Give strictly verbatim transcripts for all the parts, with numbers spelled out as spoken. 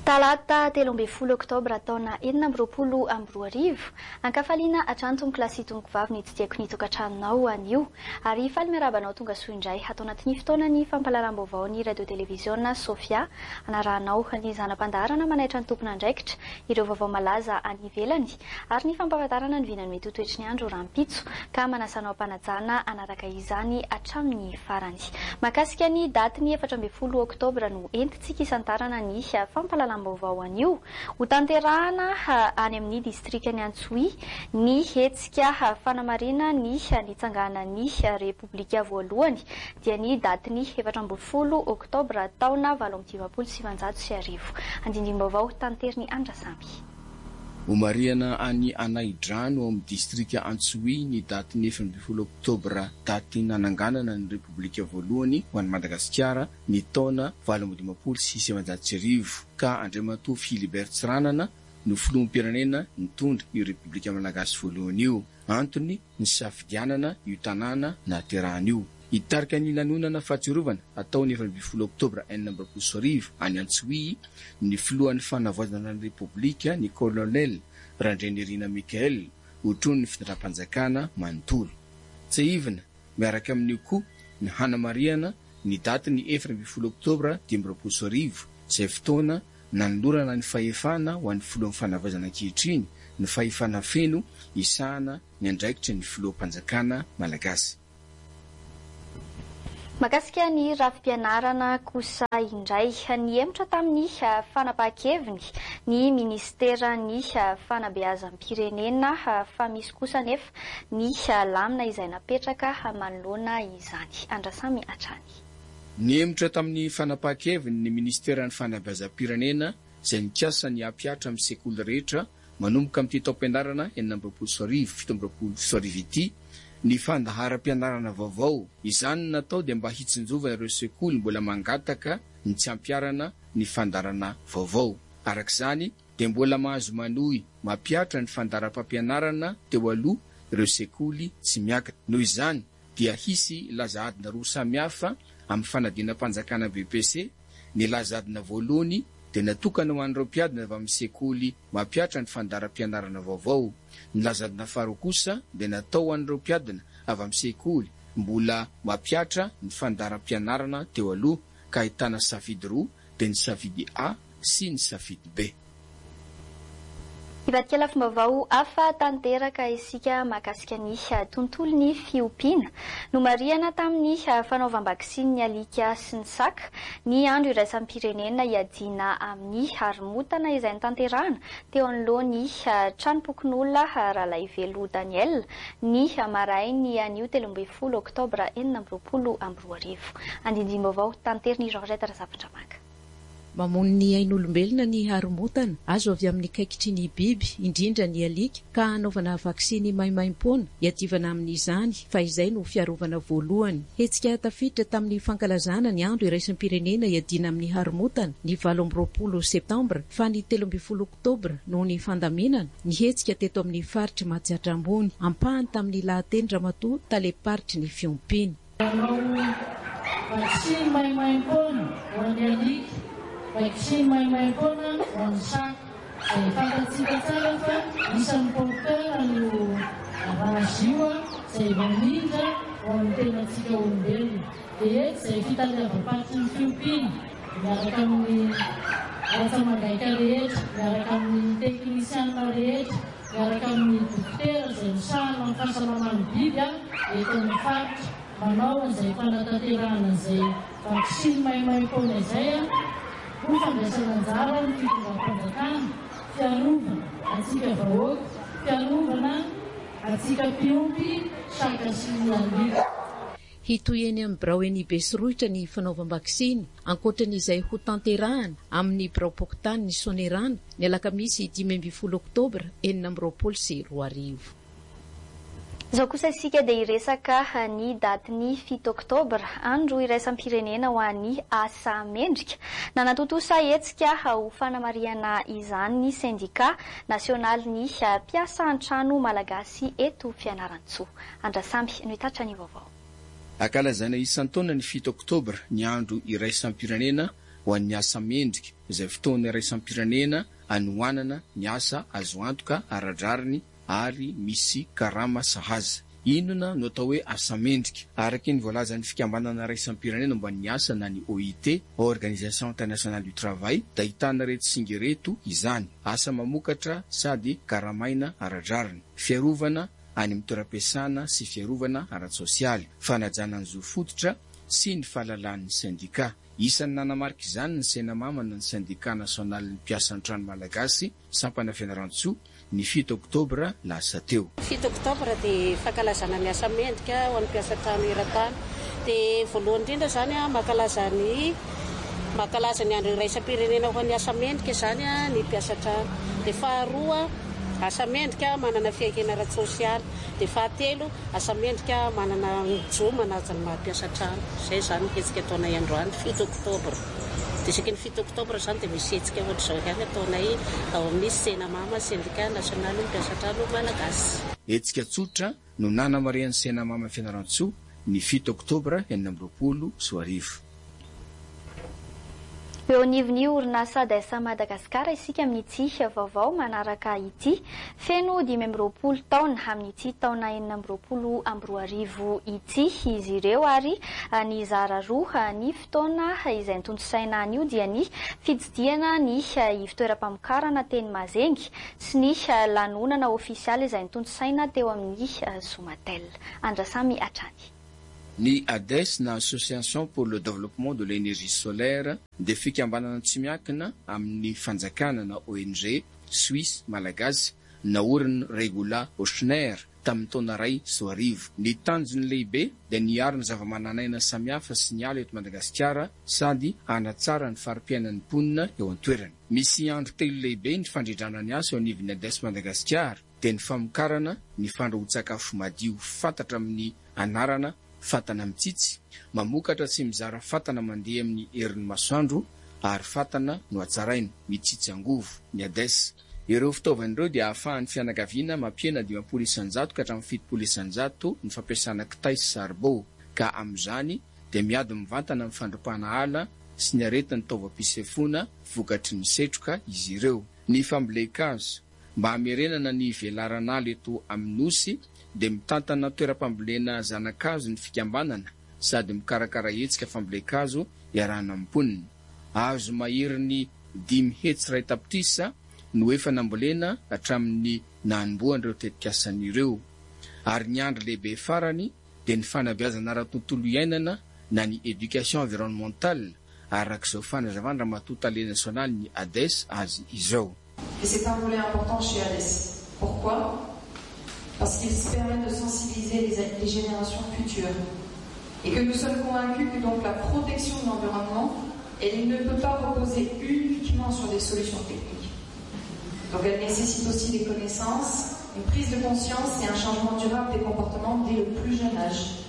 Talata telo ambin'ny folo oktobra taona enina amby roapolo amby roa arivo ankafaliana atranto klasy tongo vavy ny tsy tiako ny tokantranonao anio ary faly miarabanao tonga soa indray hatao anatin'ny fotoanany fampalaram-baovao ny radio televisiona Sofia anarahanao ny zanam-pandaharana manaitra ny tompona andraikitra ireo vaovao malaza any ivelany ary ny fampahafantarana ny vinany mety ho toetry ny andro rahampitso ka manasanao ampanajana anaraka izany hatramin'ny farany makasika ny daty ny efatra ambin'ny folo oktobra no entitsika isantarana ny fampalaram-baovao anio ho tanterahana any amin'ny distrikany Antsohihy ny hetsika fanamarina ny nitsanganany repoblika voalohany dia ny daty ny efatra ambin'ny folo oktobra taona valo amby dimampolo sy sivinjato sy arivo andindim-baovao tanteriny Andrasamby. Omariana any Anaidrano amin'ny distrika Antsohihy ny daty ny efatra ambin'ny folo oktobra daty nananganana ny repoblika voalohany ho an'i Madagasikara ny taona valo amby dimampolo sy sivinjato sy arivo ka Andriamatoa Philibert Tsiranana no filoham-pirenena nitondra io repoblika malagasy voalohany io antony ny safidianana io tanàna naterahana io. Hitarika ny lanonana fahatsiarovana atao ny efatra ambin'ny folo oktobra enina amby roapolo sy arivo any Antsohihy ny filohan'ny fanavaozana ny repoblika ny kolonel Randrenirina Mikael hotrony ny fitondram-panjakana manontolo. Tsy ivana miaraka amin'io koa ny hanamariana ny daty ny efatra ambin'ny folo oktobra dimy amby roapolo sy arivo izay fotoana nanolorana ny fahefana ho an'ny filohan'ny fanavaozana ankehitriny ny fahefana feno isahana ny andraikitra ny filoham-panjakana malagasy. Makasika ny rafi-pianarana kosa indray ny emotra tamin'ny fanapahan-keviny ny ministera ny fanabeazam-pirenena fa misy kosa nefa ny lamina izay napetraka manoloana izany. Andrasamy Atrany. Ny emotra tamin'ny fanapahan-keviny ny ministera ny fanabeazam-pirenena izay nikasa ny ampiatra amin'ny sekoly rehetra manomboka amin'ity taom-pianarana enina amby roapolo sy arivo fito amby roapolo sy arivo ity ny fandaharam-pianarana vaovao izany natao dia mba hitsinjovana ireo sekoly mbola mangataka ny tsy ampiarana ny fandarana vaovao. Arak'izany dia mbola mahazo manohy mampiatra ny fandaharam-pampianarana teo aloha ireo sekoly tsy miakatra. Noho izany dia hisy lazadina roa samihafa amin'ny fanadinam-panjakana B P C. Ny lazadina voalohany dia natokana ho an'ireo mpiadina avy amin'ny sekoly mampiatra ny fandaharam-pianarana vaovao. Ny lazadina faharoa kosa dia natao an'ireo mpiadina avy amin'ny sekoly mbola mampiatra ny fandaharam-pianarana teo aloha ka ahitana safidy roa dia ny safidy A sy ny safidy B. Ivadika lafim-baovao hafa tanteraka isika makasika ny tontolon'ny fiompiana no mariana tamin'ny fanaovam-bakisiny ny alika sy ny saka ny andro iraisam-pirenena iadina amin'ny haromontana izay nitanterahana teo anoloan'ny tranompokon'olona Ralay Velo Daniel ny marainy anio telo ambin'ny folo oktobra enina amby roapolo amby roa arivo. Andindim-baovao tanteriny Georgette Razafintramanga. Mamono ny ain'olombelona ny haromontana azo avy amin'ny kaikitry ny biby indrindra ny alika ka anaovana vaksiny maimaim-poana iadivana amin'izany fa izay no fiarovana voalohany. Hetsika tafiditra tamin'ny fankalazana ny andro iraisam-pirenena iadina amin'ny haromontana ny valo amby roapolo septambra fa ny telo ambin'ny folo oktobra noho ny fandaminana ny hetsika teto amin'ny faritry Mahatsatra ambony ampahany tamin'ny lahateny Ramatoa taleparitry ny fiompiana. Vaksiny maimaim-poana ho an'ny alika, vaksiny maimaim-poana ho an'ny saka. Izay fantatsika tsara fa isan'ny porteur no rahaziwa izay mamindra ho amin'ny tenantsika olombelona. Dia eto izay fitadiavam-paritry ny fiompiana miaraka amin'ny ratsa-magaika rehetra, miaraka amin'ny teknisiana rehetra, miaraka amin'ny dokotera izay misahana amin'ny fahasalaman'ny biby eto amin'ny faritra manao an'izay fanatanterahana izay vaksiny maimaim-poana izay ho fandraisana anjara ny fitondram-panjakana, fiarovana atsika vahoaka, fiarovana atsika mpiompy, saka sy ny alika. Hitoy eny amin'ny birao eny Besorohitra ny fanaovam-bakisiny ankoatran'izay ho tanterahana amin'ny birao Pokotany ny Sonerana ny alakamisy dimy ambin'ny folo oktobra enina amby roapolo sy roa arivo. Zao kosa isika dia iresaka ny daty ny fito oktobra andro iraisam-pirenena ho an'ny asa mendrika nanatotosa hetsika ho fanamariana izany ny sendika nasionaly ny mpiasa an-trano malagasy eto Fianarantsoa. Andrasamby no hitaritra ny vaovao. Ankalazana isan-taona ny fito oktobra ny andro iraisam-pirenena ho an'ny asa mendrika izay fotoana iraisam-pirenena anoanana ny asa azo antoka aradrariny ary misy karama sahaza. Inona no atao hoe asa mendrika? Araka ny voalazan'ny fikambanana iraisam-pirenena momba ny asa na ny O I T, Organisation Internationale du Travail, da ahitana reto singa reto izany: asa mamokatra sady karamaina aradrariny, fiarovana any amin'ny toeram-piasana sy fiarovana ara-tsosialy, fanajana ny zo fototra sy ny fahalalan'ny syndika. Isan'ny nanamarika izany ny senamamana ny syndika nasional ny mpiasa an-trano malagasy sampana Fianarantsoa ny fito oktobra lasa teo. fito oktobra dia fankalazana ny asa mendrika ho an'ny mpiasa an-trano eran-tany. Dia voalohany indrindra zany a mankalaza ny mankalaza ny andro iraisam-pirenena ho an'ny asa mendrika zany a ny mpiasa an-trano. Dia faharoa, asa mendrika manana fiaikena ara-tsosialy. Dia fahatelo, asa mendrika manana jo manaja ny maha-mpiasa an-trano. Zay zany hetsika ataonay androany fito oktobra. Dia isaky ny fito oktobra zany dia misy hetsika ohatr'izao ihany ataonay ao amin'ny senamama syndicat national ny mpiasa an-trano malagasy. Hetsika tsotra no nanamarian'ny senamama Fianarantsoa ny fito oktobra enina amby roapolo sy arivo. Eo anivon'ny orinasa D S A Madagasikara isika amin'ity vaovao manaraka ity. Feno dimy amby roapolo taona amin'ity taona enina amby roapolo amby roa arivo ity izy ireo, ary ny zara roa ny fotoana izay nitondrosaina an'io dia ny fitsidiana ny fitoeram-pamokarana teny Mazengy sy ny lanonana ofisialy izay nitondrosaina teo amin'ny Somatel. Andrasamy Atrany. Ny A D E S na Association pour le développement de l'énergie solaire de fikambanana tsy miankina amin'ny fanjakana na O N G Suisse malagasy naoriny Regula Oshner tamin'ny taona ray sy arivo. Ny tanjony lehibe dia niaro ny zava-mananaina samihafa sy ny ala eto Madagasikara sady hanatsara ny fari-piainan'ny mponina eo an-toerany. Misy andro telo lehibe ny fandridrana ny asa eo anivon'ny A D E S Madagasikara dia ny famokarana ny fandrahoan-tsakafo madio fantatra amin'ny anarana fatana mitsitsy, mamokatra sy mizara fatana mandeha amin'ny herin'ny masoandro ary fatana no hatsaraina mitsitsy angovo ny A D E S. Ireo fitaovan'ireo dia ahafahan'ny fianakaviana mampiena dimampolo isanjato ka hatramin'ny fitopolo isanjato ny fampiasana kitay sy saribao, ka amin'izany dia miady mivantana amin'ny fandropahana ala sy ny aretin'ny taovam-pisefona vokatry ny setroka izy ireo. Ny fambolea-kazo mba hamerenana ny velaran'ala eto amin'ny nosy dia mitantana toeram-pambolena zanakazo ny fikambanana sady mikarakara hetsika fambolea-kazo iarahana amponiny. Azo mahery ny dimy hetsy ray tapitrisa no efa nambolena hatramin'ny nanomboan'ireo tetikasan'ireo. Ary ny andro lehibe farany dia ny fanabeazana ara-tontolo iainana na ny éducation environnementale arak'izao fanazavana Ramatoa national ny A D E S azy izao. Et c'est un volet important chez A D E S. Pourquoi? Parce qu'il se permet de sensibiliser les, les générations futures. Et que nous sommes convaincus que donc la protection de l'environnement, elle ne peut pas reposer uniquement sur des solutions techniques. Donc elle nécessite aussi des connaissances, une prise de conscience et un changement durable des comportements dès le plus jeune âge.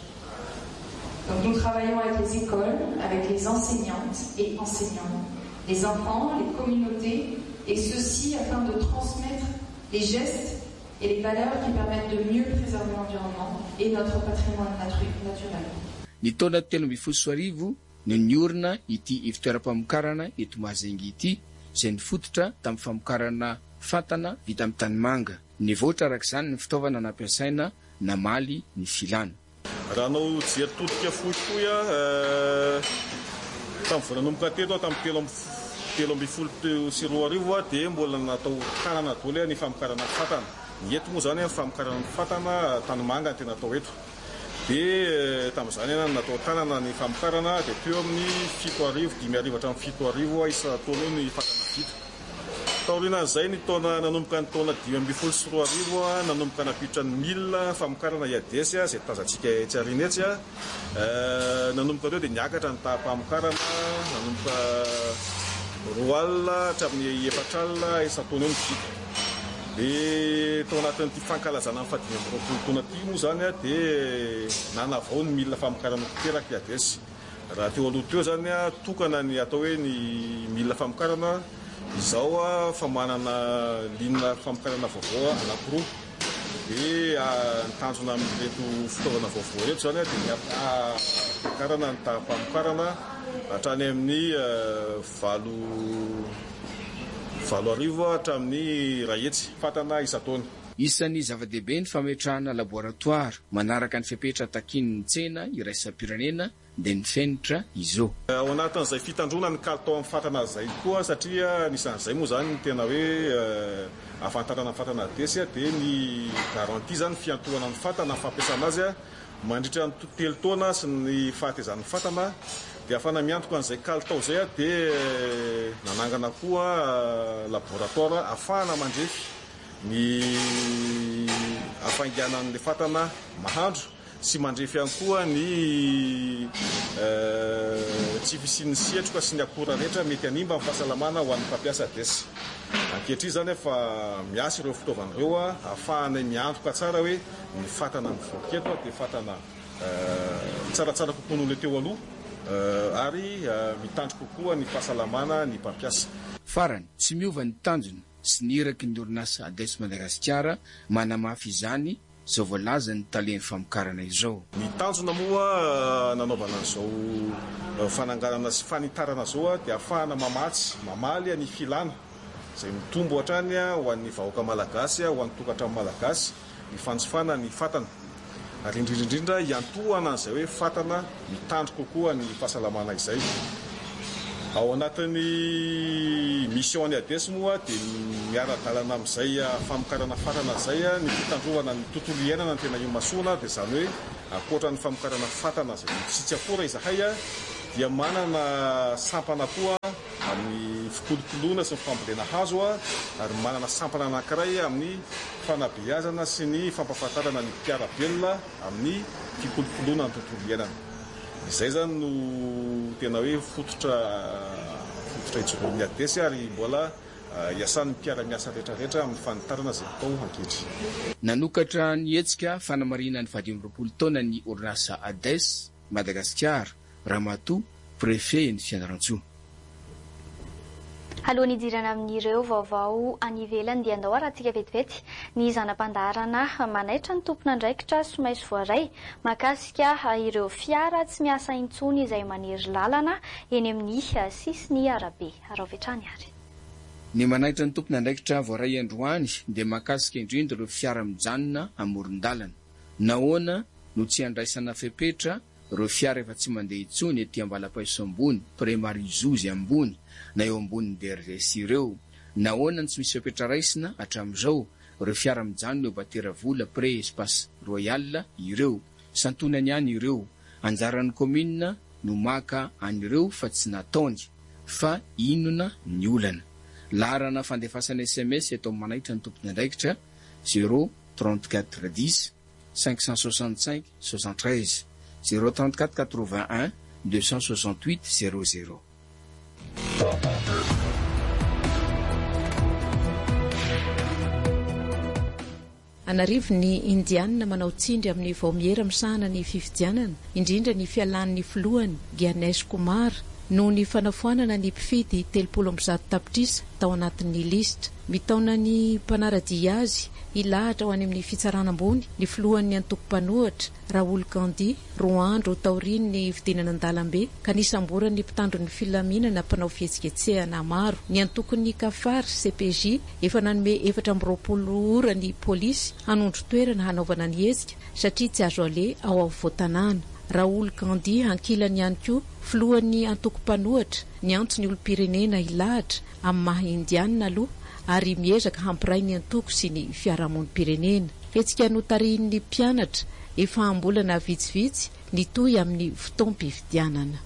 Donc nous travaillons avec les écoles, avec les enseignantes et enseignants, les enfants, les communautés, et ceci afin de transmettre les gestes et les valeurs qui permettent de mieux préserver l'environnement et notre patrimoine naturel. Ny taona telo amby folo sy arivo no niorina ity fitoeram-pamokarana eto Mazengy ity, izay nifototra tamin'ny famokarana fatana vita amin'ny tanimanga. Nivoatra arak'izany ny fitaovana nampiasaina namaly ny filana. Raha anao jery todika fohifohy tamin'ny voananomboka teto tamin'ny telo telo amby folo sy roa arivo dia mbola natao tanana daholo ny famokarana fatana. Ny eto moa zany famokarana fatana tanimanga tena atao eto. Dia tamin'izany natao tanana ny famokarana dia teo amin'ny fito arivo dimy arivo hatramin'ny fito arivo isa taona ny fatana vita. Taorian'izay ny taona nanomboka ny taona dimy amby folo sy roa arivo nanomboka napiditra ny mille famokarana I A D E S izay tazantsika etsy arina etsy nanomboka teo dia niakatra ny taham-pamokarana nanomboka roa alina hatramin'ny efatra alina isa taona eo ny vita. Dia tao anatin'ity fankalazana amin'ny fadimy amby roapolo taona ity moa zany dia nanavao ny mille famokarana teraka I A D E S. Raha teo aloha teo zany tokana ny atao hoe ny mille famokarana izao fa manana linina famokarana vaovao anankiroa. Dia ny tanjona amin'reto fitaovana vaovao reto zany dia karana ny tahampamokarana hatrany amin'ny valo valo arivo hatramin'ny rahetsy fatana isa-taona. Isan'ny zava-dehibe ny fametrahana laboratoire manaraka ny fepetra takin'ny tsena iraisam-pirenena dia ny fenitra izo. Ao anatin'izay fitandrona ny kalitao amin'ny fatana izay koa satria nisan'izay moa zany ny tena hoe ahafantarana ny fatana desy dia ny garantie zany fiantohana ny fatana fampiasana azy mandritra ny telo taona sy ny fahatezan'ny fatana dia afana miantoka an'izay kalitao izay dia nanangana koa laboratoire ahafahana mandrefy ny afainganan'ilay fatana mahandro sy mandrefy ihany koa ny tsy fisian'ny setroka sy ny akora rehetra mety hanimba amin'ny fahasalamana ho an'ny mpampiasa desy. Ankehitriny zany efa miasa ireo fitaovana ireo ahafahana miantoka tsara hoe ny fatana mivoaka eto dia fatana tsaratsara kokoa noho ilay teo aloha ary mitandro kokoa ny fahasalamana ny mpampiasa. Farany tsy miova ny tanjona sy ny iraky ny orinasa Ades Madagasikara manamafy izany izao voalaza ny talen'ny famokarana izao. Ny tanjona moa nanaovana an'izao fananganana sy fanitarana zao dia ahafahana mamatsy mamaly ny filana izay mitombo hatrany ho an'ny vahoaka malagasy ho an'ny tokantrano malagasy ny fanjofana ny fatana ary indrindrindrindra iantohana an'izay hoe fatana mitandro kokoa ny fahasalamana izay. Ao anatin'ny mission ny Ades moa dia miara-dalana amin'izay famokarana fatana izay ny fitandrovana ny tontolo iainana ny tena iomasona dia izany hoe ankoatra ny famokarana fatana izay mitsitsy akora izahay dia manana sampana koa amin'ny fikolokoloana sy ny fambolena hazo ary manana sampana anankiray amin'ny fanabeazana sy ny fampahafantarana ny mpiara-belona amin'ny fikolokoloana ny tontolo iainana. Izay zany no tena hoe fototra fototra itsoron'ny Ades ary mbola iasan'ny mpiara-miasa rehetrarehetra amin'ny fanitarana izay atao ankehitriny. Nanokatra ny hetsika fanamarina ny valo amby roapolo taona ny orinasa Ades Madagasikara Ramatoa Prefet ny Fianarantsoa. Alohan'ny idirana amin'ireo vaovao any ivelany dia andao arahantsika vetivety ny zanam-pandaharana manaitra ny tompon'andraikitra Somaiso Voaray mahakasika ireo fiara tsy miasa intsony izay maniry lalana eny amin'ny sisiny arabe. Araovetrany ary. Ny manaitra ny tompon'andraikitra Voaray Androany dia mahakasika indrindra ireo fiara mijanona amoron-dalana. Nahoana no tsy andraisana fepetra ireo fiara efa tsy mandeha intsony ety Ambalapaiso ambony, Premarizozy ambony na eo ambony D R S ireo. Nahoana ny tsy misy fepetra raisina hatramin'izao ireo fiara mijanona eo Bateravola Pre Espace Royal ireo. Santonany ihany ireo. Anjaran'ny commune no maka an'ireo fa tsy nataony fa inona ny olana. Laharana fandefasana S M S eto manaitra ny tompon'andraikitra zéro trente-quatre dix cinq cent soixante-cinq soixante-treize zéro trente-quatre quatre-vingt-un deux cent soixante-huit zéro zéro. Anarivo ny indianina manao tsindry amin'ny vaomiera misahana ny fifidianana indrindra ny fialan'ny filohany Gianesh Kumar no ny fanafoanana ny mpifidy telopolo amby zato tapitrisa tao anatin'ny listra. Mitaona ny mpanaradia azy ilahatra ho any amin'ny fitsaranam-bony ny filohan'ny antoko-panohatra Raoul Gandhi roa andro taoriny ny vidinana an-dalambe ka nisamboran'ny mpitandro ny filaminana mpanao fihetsiketsehana maro. Ny antokon'ny Kafar C P J efa nanome efatra amby roapolo ora ny polisy hanondro toerana hanaovana ny hetsika satria tsy azo ale ao avotanana. Raoul Gandhi ankilany ihany koa filohan'ny antoko-panohatra ny antso ny olom-pirenena ilahatra amin'ny maha indianina aloha ary miezaka hampiray ny antoko sy ny fiarahamonim-pirenena. Fetsika notarian'ny mpianatra efa ambolana vitsivitsy nitoy amin'ny fotoam-pifidianana.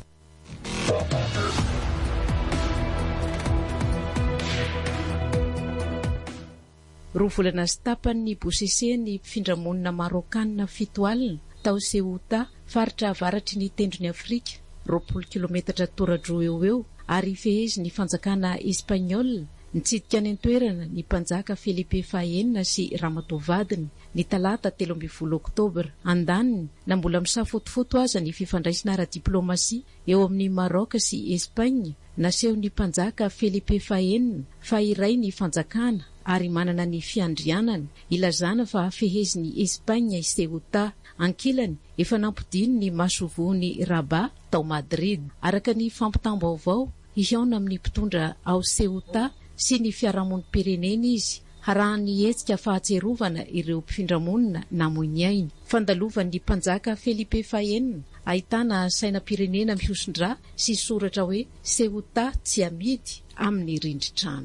Roa volana sy tapany ny Bosese ny mpifindramonina Marokanina fito alina tao Ceuta faritra avaratry ny tendrony Afrika roapolo kilometatra toradroa eo eo ary fehezy ny fanjakana Espanyol nitsidika any an-toerana ny mpanjaka Felipe fahaenina sy Ramatovadiny ny talata telo amby folo oktobra. Andaniny na mbola misafotofoto aza ny fifandraisana ara-diplomasia eo amin'ny Maroc sy Espagne naseho ny mpanjaka Felipe fahaenina fa iray ny fanjakana ary manana ny fiandrianany ilazana fa fehezy ny Espagne i Ceuta ankilany efa nampidiny ny masovony Rabat tao Madrid araka ny fampitam-baovao hihaona amin'ny mpitondra ao Ceuta sy ny fiarahamon'ny Pirenena izy harahany hetsika fahatserovana ireo mpifindra-monina namoiny ainy fandalovan'ny mpanjaka Felipe Faenina ahitana sainam-pirenena mihosondra sy soratra hoe Ceuta tsy amidy amin'ny rindritrano.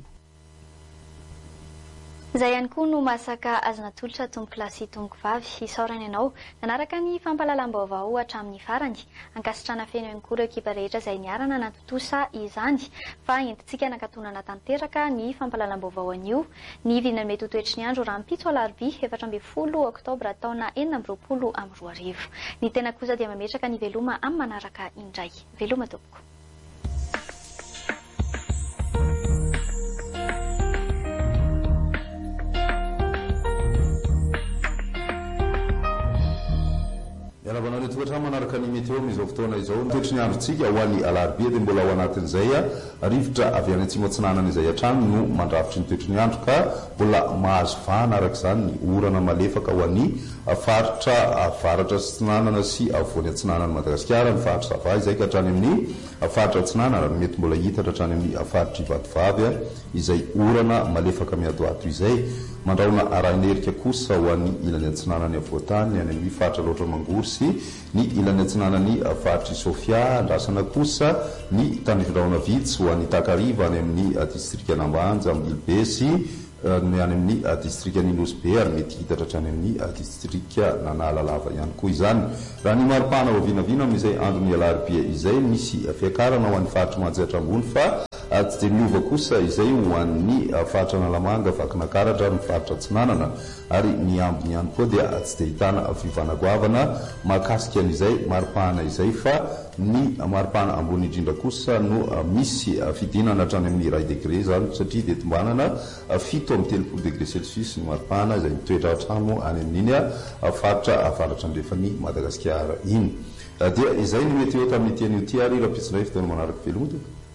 Izay ihany koa no masaka azona tolotra tombokilasy tombokivavy isaorana ianao nanaraka ny fampahalalam-baovao hatramin'ny farany ankasitrana feno ihany koa ireo ekipa rehetra izay niarana nantontosa izany fa entintsika nankatonana tanteraka ny fampahalalam-baovao anio ny vidina mety ho toetry ny andro raha mpitso alarobia efatra ambin'ny folo oktobra taona enina amby roapolo amby roa arivo. Ny tena kosa dia mametraka ny veloma amin'ny manaraka indray. Veloma tompoko. Yalavanareo toetra manaraka ny meteo amin'izao fotoana izao toetry ny androntsika ho an'ny alarobia dia mbola ao anatin'izay rivotra avy any atsimo atsinanana izay hatrany no mandrafitry ny toetry ny andro ka mbola mahazo vahana araka izany ny orana malefaka ho an'ny faritra avaratra atsinanana sy avoany atsinanana Madagasikara ny faritra Sava izay ka hatrany amin'ny faritra atsinanana mety mbola hitatra hatrany amin'ny faritra Ivatovavy izay orana malefaka miadoato izay mandraona aranerika kosa ho an'ny ilany atsinanany avoatany any amin'ny faritra loatra mangory sy ny ilany atsinanany faritra Sofia andrasana kosa ny tany findraona vitsy ho an'ny Takariva any amin'ny distrika Nambanja Ambilbe sy ny any amin'ny distrika Ninosbe ary mety hitatra hatrany amin'ny distrika Nanalalava ihany koa izany. Raha ny maripana ho vinavina amin'izay andron'ny alarobia izay misy fiakarana ho an'ny faritra Manjatra ambony fa tsy dia miova kosa izay ho an'ny faritra Analamanga Vakinakaratra ny faritra Atsinanana ary ny ambiny ihany koa dia tsy dia hitana fivanagoavana mahakasika an'izay maripana izay fa ny maripana ambony indrindra kosa no misy fidinana hatrany amin'ny iray degré zany satria dia tombanana fito amby telopolo degré celsius ny maripana izay mitoetra hatramo any amin'iny faritra avaratra andrefany Madagasikara iny. Dia izay ny meteo tamin'ny tian'io ty ary raha pitsindray fotoana manaraka velomody.